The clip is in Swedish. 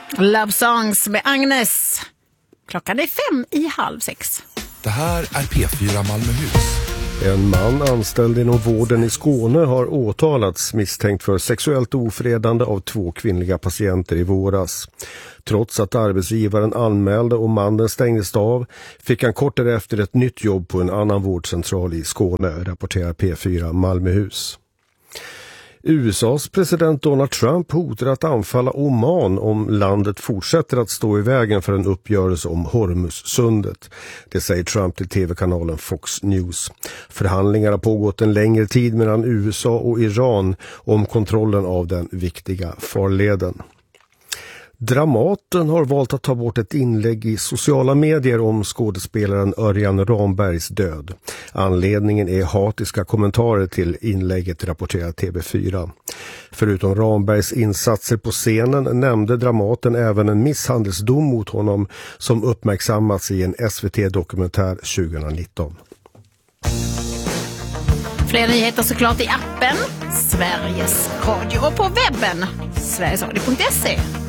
Love Songs med Agnes. Klockan är 5:30. Det här är P4 Malmöhus. En man anställd inom vården i Skåne har åtalats misstänkt för sexuellt ofredande av 2 kvinnliga patienter i våras. Trots att arbetsgivaren anmälde och mannen stängdes av fick han kort därefter ett nytt jobb på en annan vårdcentral i Skåne, rapporterar P4 Malmöhus. USAs president Donald Trump hotar att anfalla Oman om landet fortsätter att stå i vägen för en uppgörelse om Hormuzsundet. Det säger Trump till tv-kanalen Fox News. Förhandlingar har pågått en längre tid mellan USA och Iran om kontrollen av den viktiga farleden. Dramaten har valt att ta bort ett inlägg i sociala medier om skådespelaren Örjan Rambergs död. Anledningen är hatiska kommentarer till inlägget, rapporterar TV4. Förutom Rambergs insatser på scenen nämnde Dramaten även en misshandelsdom mot honom som uppmärksammats i en SVT-dokumentär 2019. Fler nyheter såklart i appen Sveriges Radio och på webben sverigesradio.se.